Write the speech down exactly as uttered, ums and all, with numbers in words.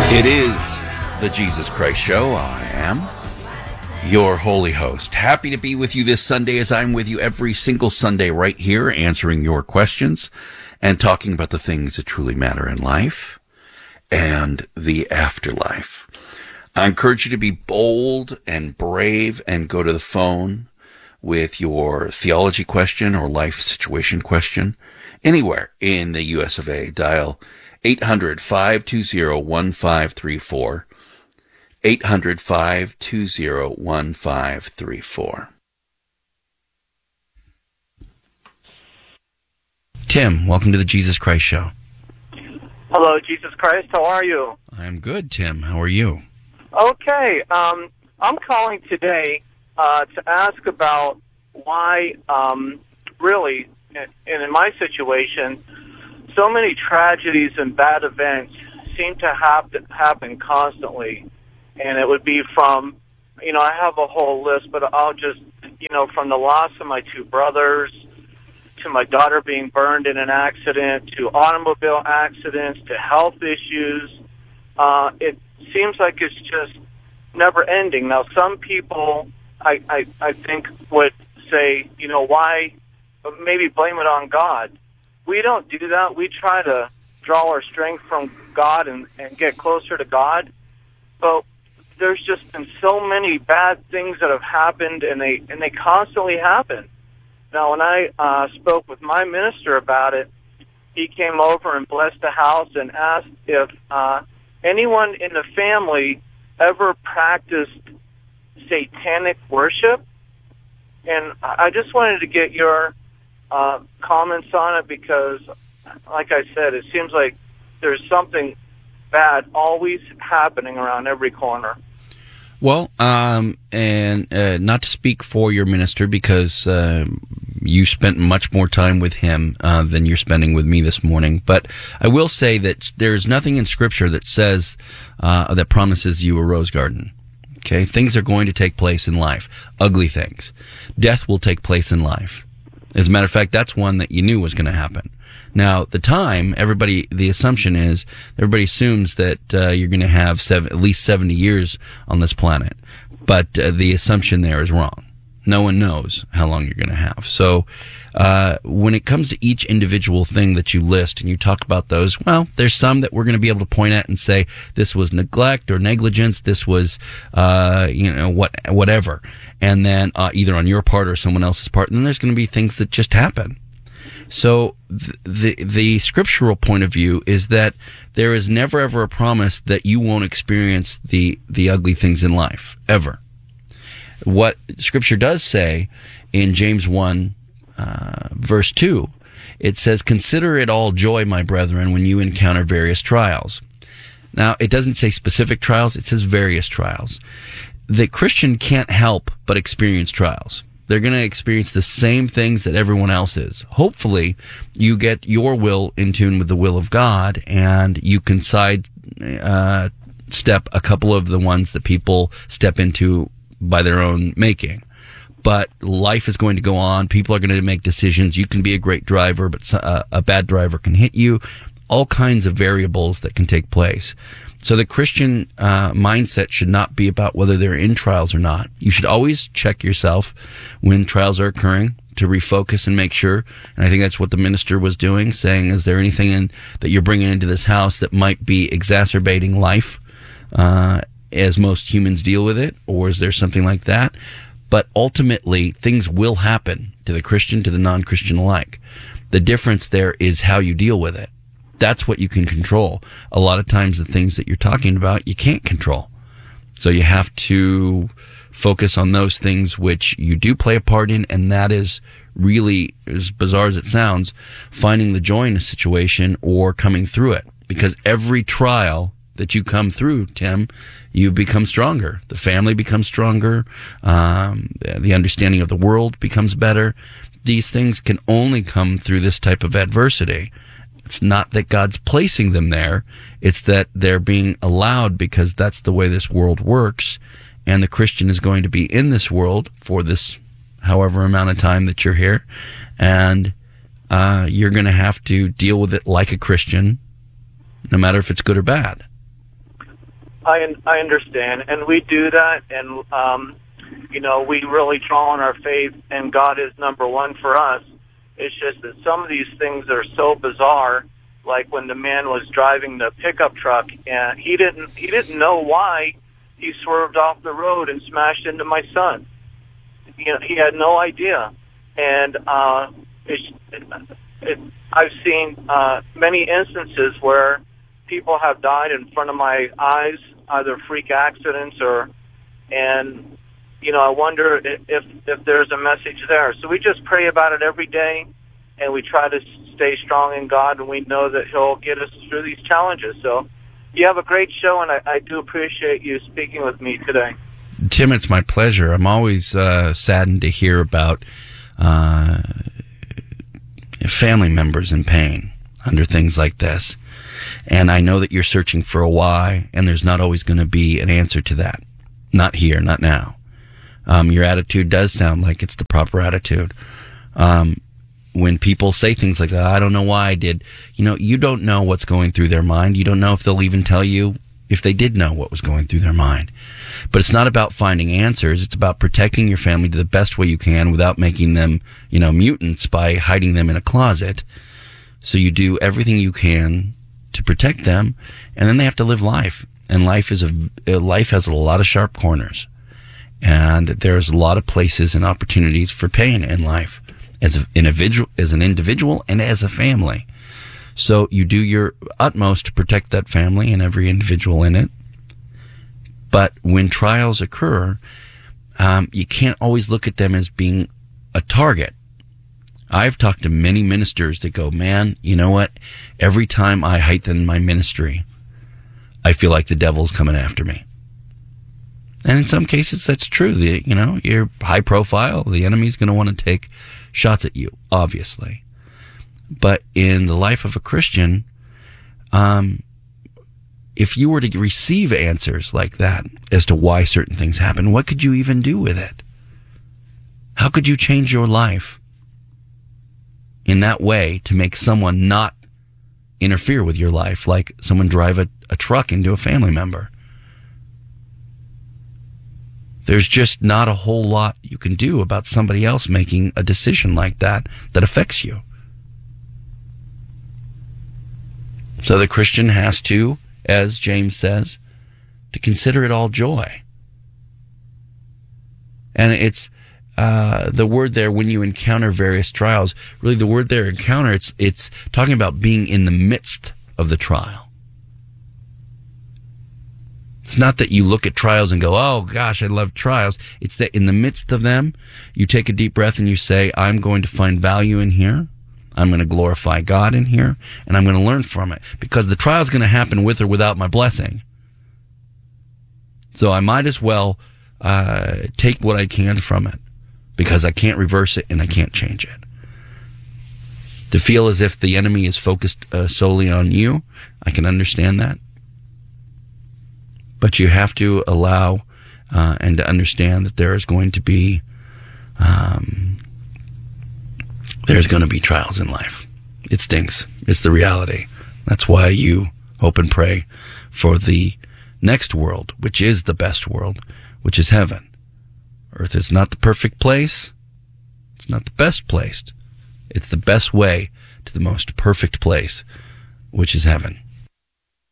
It is the Jesus Christ Show. I am your holy host. Happy to be with you this Sunday, as I'm with you every single Sunday right here, answering your questions and talking about the things that truly matter in life and the afterlife. I encourage you to be bold and brave and go to the phone with your theology question or life situation question anywhere in the U S of A. Dial eight hundred, five two zero, one five three four. eight hundred, five two zero, one five three four. Tim, welcome to the Jesus Christ Show. Hello, Jesus Christ. How are you? I'm good, Tim. How are you? Okay. Um, I'm calling today uh, to ask about why, um, really, and in my situation, so many tragedies and bad events seem to have to happen constantly. And it would be from, you know, I have a whole list, but I'll just, you know, from the loss of my two brothers, to my daughter being burned in an accident, to automobile accidents, to health issues. Uh, it seems like it's just never ending. Now, some people, I, I, I think, would say, you know, why, maybe blame it on God. We don't do that. We try to draw our strength from God and, and get closer to God. But there's just been so many bad things that have happened, and they and they constantly happen. Now, when I uh, spoke with my minister about it, he came over and blessed the house and asked if uh, anyone in the family ever practiced satanic worship. And I just wanted to get your uh, comments on it because, like I said, it seems like there's something bad always happening around every corner. Well, um, and uh, not to speak for your minister, because uh, you spent much more time with him uh, than you're spending with me this morning, but I will say that there's nothing in Scripture that says uh, that promises you a rose garden. Okay, things are going to take place in life, ugly things. Death will take place in life. As a matter of fact, that's one that you knew was going to happen. Now, the time, everybody, the assumption is, everybody assumes that uh, you're going to have seven, at least seventy years on this planet. But uh, the assumption there is wrong. No one knows how long you're going to have. So, uh, when it comes to each individual thing that you list and you talk about those, well, there's some that we're going to be able to point at and say, this was neglect or negligence, this was, uh, you know, what, whatever. And then, uh, either on your part or someone else's part. And then there's going to be things that just happen. So the, the the scriptural point of view is that there is never ever a promise that you won't experience the the ugly things in life, ever. What Scripture does say in James one, uh, verse two, it says, "Consider it all joy, my brethren, when you encounter various trials." Now, it doesn't say specific trials, it says various trials. The Christian can't help but experience trials. They're going to experience the same things that everyone else is. Hopefully, you get your will in tune with the will of God, and you can side uh, step a couple of the ones that people step into by their own making. But life is going to go on. People are going to make decisions. You can be a great driver, but a, a bad driver can hit you. All kinds of variables that can take place. So the Christian uh, mindset should not be about whether they're in trials or not. You should always check yourself when trials are occurring to refocus and make sure. And I think that's what the minister was doing, saying, is there anything in, that you're bringing into this house that might be exacerbating life uh, as most humans deal with it? Or is there something like that? But ultimately, things will happen to the Christian, to the non-Christian alike. The difference there is how you deal with it. That's what you can control. A lot of times the things that you're talking about, you can't control. So you have to focus on those things which you do play a part in, and that is really, as bizarre as it sounds, finding the joy in a situation or coming through it. Because every trial that you come through, Tim, you become stronger. The family becomes stronger. Um, the understanding of the world becomes better. These things can only come through this type of adversity. It's not that God's placing them there. It's that they're being allowed because that's the way this world works. And the Christian is going to be in this world for this however amount of time that you're here. And uh, you're going to have to deal with it like a Christian, no matter if it's good or bad. I I understand, and we do that, and um, you know, we really draw on our faith, and God is number one for us. It's just that some of these things are so bizarre, like when the man was driving the pickup truck, and he didn't he didn't know why he swerved off the road and smashed into my son. You know, he had no idea, and uh, it's, it, I've seen uh, many instances where people have died in front of my eyes, either freak accidents or, and, you know, I wonder if, if there's a message there. So we just pray about it every day, and we try to stay strong in God, and we know that He'll get us through these challenges. So you have a great show, and I, I do appreciate you speaking with me today. Tim, it's my pleasure. I'm always uh, saddened to hear about uh, family members in pain under things like this. And I know that you're searching for a why, and there's not always going to be an answer to that. Not here, not now. Um, your attitude does sound like it's the proper attitude. Um, when people say things like that, I don't know why I did. You know, you don't know what's going through their mind. You don't know if they'll even tell you if they did know what was going through their mind. But it's not about finding answers. It's about protecting your family to the best way you can without making them, you know, mutants by hiding them in a closet. So you do everything you can to protect them, and then they have to live life. And life is a life has a lot of sharp corners, and there's a lot of places and opportunities for pain in life, as an individual, as an individual, and as a family. So you do your utmost to protect that family and every individual in it. But when trials occur, um, you can't always look at them as being a target. I've talked to many ministers that go, man, you know what? Every time I heighten my ministry, I feel like the devil's coming after me. And in some cases, that's true. The, you know, you're high profile. The enemy's going to want to take shots at you, obviously. But in the life of a Christian, um, if you were to receive answers like that as to why certain things happen, what could you even do with it? How could you change your life in that way to make someone not interfere with your life, like someone drive a, a truck into a family member? There's just not a whole lot you can do about somebody else making a decision like that that affects you. So the Christian has to, as James says, to consider it all joy. And it's Uh, the word there, when you encounter various trials, really the word there, encounter, it's it's talking about being in the midst of the trial. It's not that you look at trials and go, oh gosh, I love trials. It's that in the midst of them, you take a deep breath and you say, I'm going to find value in here. I'm going to glorify God in here, and I'm going to learn from it, because the trial is going to happen with or without my blessing. So I might as well uh, take what I can from it, because I can't reverse it and I can't change it. To feel as if the enemy is focused uh, solely on you, I can understand that. But you have to allow uh, and to understand that there is going to be um, there's going to be trials in life. It stinks. It's the reality. That's why you hope and pray for the next world, which is the best world, which is heaven. Earth is not the perfect place. It's not the best place. It's the best way to the most perfect place, which is heaven.